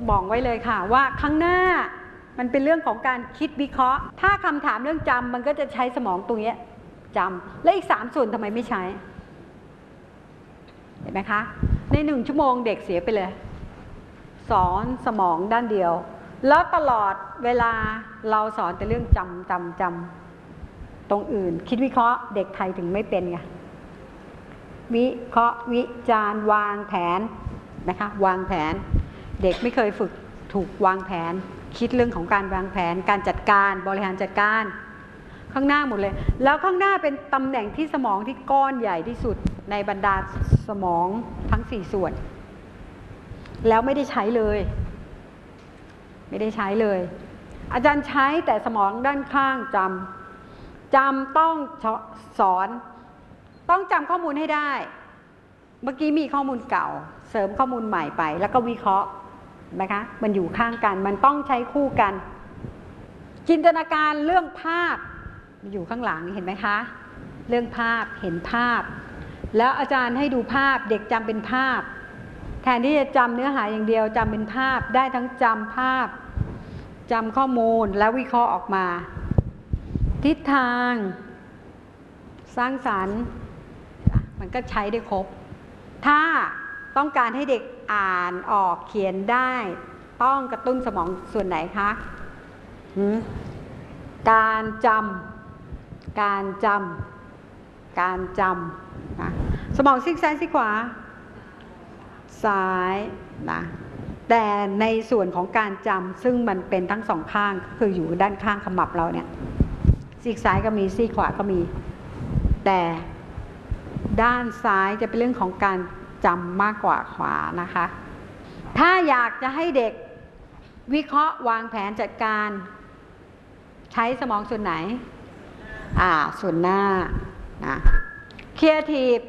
มองไว้เลยค่ะว่าข้างหน้ามันเป็นเรื่องของการคิดวิเคราะห์ถ้าคำถามเรื่องจำมันก็จะใช้สมองตรงนี้จำและอีก3ส่วนทำไมไม่ใช้เห็นไหมคะใน1 ชั่วโมงเด็กเสียไปเลยสอนสมองด้านเดียวแล้วตลอดเวลาเราสอนแต่เรื่องจำตรงอื่นคิดวิเคราะห์เด็กไทยถึงไม่เป็นไงวิเคราะห์วิจารณ์วางแผนนะคะวางแผนเด็กไม่เคยฝึกถูกวางแผนคิดเรื่องของการวางแผนการจัดการบริหารจัดการข้างหน้าหมดเลยแล้วข้างหน้าเป็นตำแหน่งที่สมองที่ก้อนใหญ่ที่สุดในบรรดาสมองทั้ง4ส่วนแล้วไม่ได้ใช้เลยไม่ได้ใช้เลยอาจารย์ใช้แต่สมองด้านข้างจำต้องสอนต้องจำข้อมูลให้ได้เมื่อกี้มีข้อมูลเก่าเสริมข้อมูลใหม่ไปแล้วก็วิเคราะห์นะคะมันอยู่ข้างกันมันต้องใช้คู่กันจินตนาการเรื่องภาพอยู่ข้างหลังเห็นไหมคะเรื่องภาพเห็นภาพแล้วอาจารย์ให้ดูภาพเด็กจำเป็นภาพแทนที่จะจำเนื้อหาอย่างเดียวจำเป็นภาพได้ทั้งจำภาพจำข้อมูลแล้ววิเคราะห์ออกมาทิศทางสร้างสรรค์มันก็ใช้ได้ครบถ้าต้องการให้เด็กอ่านออกเขียนได้ต้องกระตุ้นสมองส่วนไหนคะการจำนะสมองซีกซ้ายซีกขวาซ้ายนะแต่ในส่วนของการจำซึ่งมันเป็นทั้ง2ข้างคืออยู่ด้านข้างขมับเราเนี่ยซีกซ้ายก็มีซีกขวาก็มีแต่ด้านซ้ายจะเป็นเรื่องของการจำมากกว่าขวานะคะถ้าอยากจะให้เด็กวิเคราะห์วางแผนจัดการใช้สมองส่วนไหนส่วนหน้านะครีเอทีฟ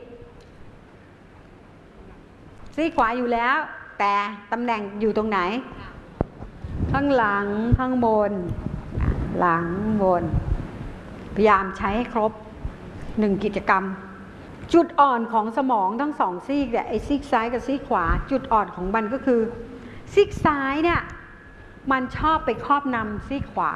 ซีกขวาอยู่แล้วแต่ตำแหน่งอยู่ตรงไหนข้างหลังข้างบนหลังบนพยายามใช้ให้ครบ1กิจกรรมจุดอ่อนของสมองทั้ง2ซีกเนี่ยไอ้ซีกซ้ายกับซีกขวาจุดอ่อนของมันก็คือซีกซ้ายเนี่ยมันชอบไปครอบนำซีกขวา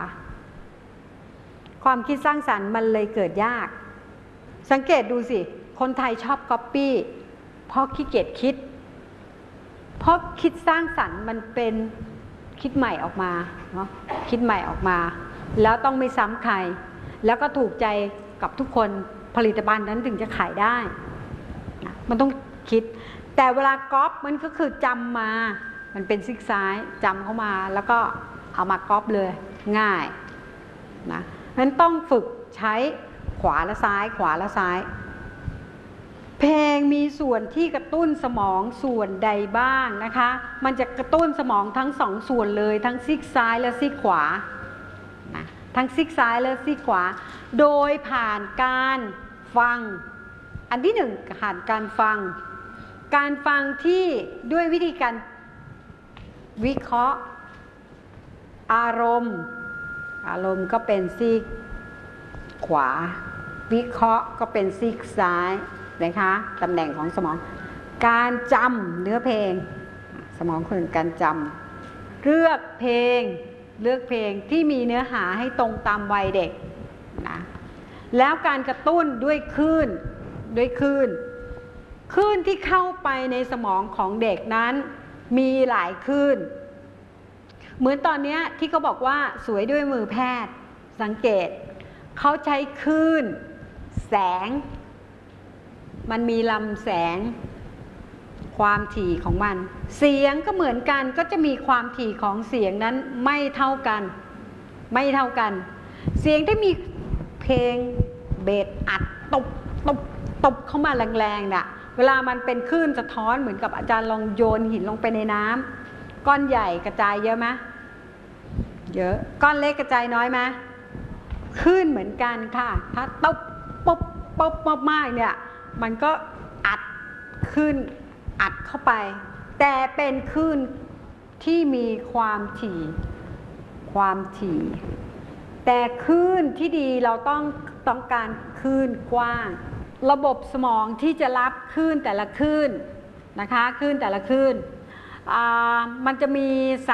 ความคิดสร้างสรรค์มันเลยเกิดยากสังเกตดูสิคนไทยชอบก๊อปปี้เพราะขี้เกียจคิดเพราะคิดสร้างสรรค์มันเป็นคิดใหม่ออกมาเนาะคิดใหม่ออกมาแล้วต้องไม่ซ้ำใครแล้วก็ถูกใจกับทุกคนผลิตภัณฑ์นั้นถึงจะขายได้มันต้องคิดแต่เวลาก๊อปมันก็คือจำมามันเป็นซิกซ้ายจำเข้ามาแล้วก็เอามาก๊อปเลยง่ายนะนั้นต้องฝึกใช้ขวาและซ้ายขวาและซ้ายเพลงมีส่วนที่กระตุ้นสมองส่วนใดบ้างนะคะมันจะกระตุ้นสมองทั้ง2ส่วนเลยทั้งซีกซ้ายและซีกขวานะทั้งซีกซ้ายและซีกขวาโดยผ่านการฟังอันที่1ผ่านการฟังที่ด้วยวิธีการวิเคราะห์อารมณ์ก็เป็นซีกขวาวิเคราะห์ก็เป็นซีกซ้ายนะคะตำแหน่งของสมองการจำเนื้อเพลงสมองคนการจำเลือกเพลงที่มีเนื้อหาให้ตรงตามวัยเด็กนะแล้วการกระตุ้นด้วยคลื่นที่เข้าไปในสมองของเด็กนั้นมีหลายคลื่นเหมือนตอนนี้ที่เขาบอกว่าสวยด้วยมือแพทย์สังเกตเขาใช้คลื่นแสงมันมีลำแสงความถี่ของมันเสียงก็เหมือนกันก็จะมีความถี่ของเสียงนั้นไม่เท่ากันเสียงที่มีเพลงเบสอัดตบเข้ามาแรงๆน่ะเวลามันเป็นคลื่นสะท้อนเหมือนกับอาจารย์ลองโยนหินลงไปในน้ำก้อนใหญ่กระจายเยอะไหมเยอะก้อนเล็กกระจายน้อยไหมคลื่นเหมือนกันค่ะถ้าตบป๊บมากเนี่ยมันก็อัดคลื่นอัดเข้าไปแต่เป็นคลื่นที่มีความถี่แต่คลื่นที่ดีเราต้องการคลื่นกว้างระบบสมองที่จะรับคลื่นแต่ละคลื่นนะคะคลื่นแต่ละคลื่นมันจะมี